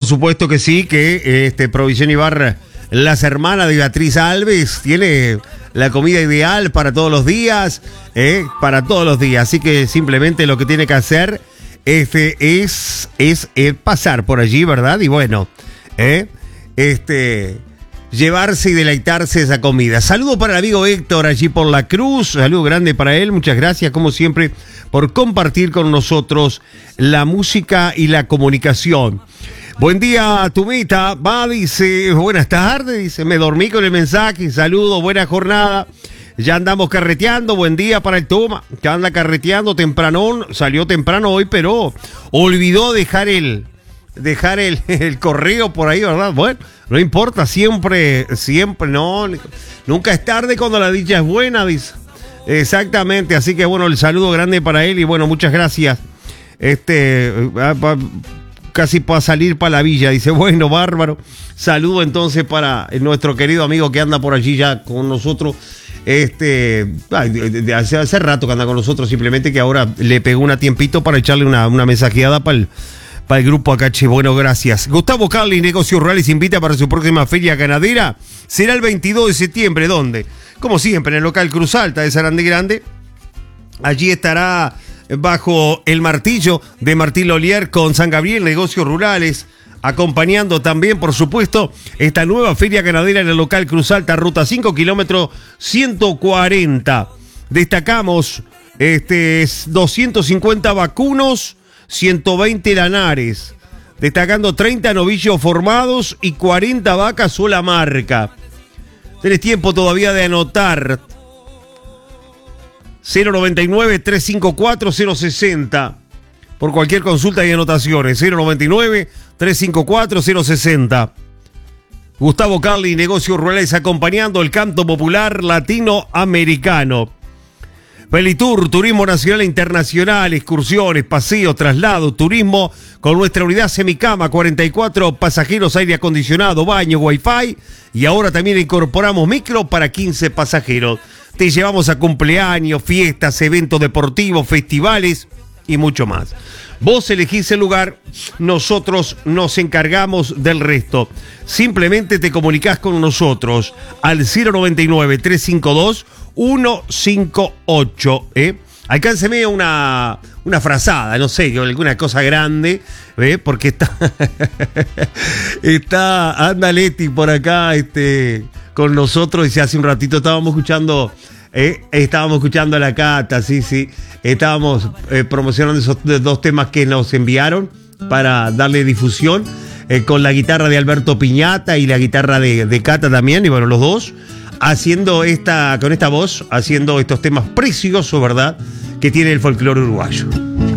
supuesto que sí, que Provisión Ibarra, las hermanas de Beatriz Alves, tiene la comida ideal para todos los días, para todos los días. Así que simplemente lo que tiene que hacer es pasar por allí, ¿verdad? Y bueno, llevarse y deleitarse esa comida. Saludo para el amigo Héctor allí por la Cruz, saludo grande para él, muchas gracias como siempre por compartir con nosotros la música y la comunicación. Buen día, Tumita, va, dice, buenas tardes, dice, me dormí con el mensaje, saludo, buena jornada, ya andamos carreteando, buen día para el Toma, que anda carreteando temprano, salió temprano hoy, pero olvidó dejar el correo por ahí, ¿verdad? Bueno, no importa, siempre, no, nunca es tarde cuando la dicha es buena, dice. Exactamente, así que bueno, el saludo grande para él y bueno, muchas gracias. Casi para salir para la villa, dice, bueno, bárbaro. Saludo entonces para nuestro querido amigo que anda por allí ya con nosotros. Hace rato que anda con nosotros, simplemente que ahora le pegó un tiempito para echarle una mensajeada para el grupo acá, che. Bueno, gracias. Gustavo Carli, Negocios Rurales, invita para su próxima feria ganadera. Será el 22 de septiembre, ¿dónde? Como siempre, en el local Cruz Alta de Sarandí Grande. Allí estará bajo el martillo de Martín Lolier con San Gabriel, Negocios Rurales, acompañando también, por supuesto, esta nueva feria ganadera en el local Cruz Alta, ruta 5, kilómetro 140. Destacamos 250 vacunos, 120 lanares, destacando 30 novillos formados y 40 vacas sola marca. Tenés tiempo todavía de anotar. 099-354-060. Por cualquier consulta y anotaciones. 099-354-060. Gustavo Carli, Negocios Rurales, acompañando el canto popular latinoamericano. Pelitour, turismo nacional e internacional, excursiones, paseos, traslados, turismo con nuestra unidad semicama, 44 pasajeros, aire acondicionado, baño, wifi y ahora también incorporamos micro para 15 pasajeros. Te llevamos a cumpleaños, fiestas, eventos deportivos, festivales y mucho más. Vos elegís el lugar, nosotros nos encargamos del resto. Simplemente te comunicás con nosotros al 099-352-158. Alcánceme una frazada, no sé, alguna cosa grande, porque anda Leti por acá con nosotros y hace un ratito estábamos escuchando a la Cata, sí, estábamos promocionando esos dos temas que nos enviaron para darle difusión, con la guitarra de Alberto Piñata y la guitarra de Cata también, y bueno, los dos haciendo con esta voz, haciendo estos temas preciosos, ¿verdad?, que tiene el folclore uruguayo.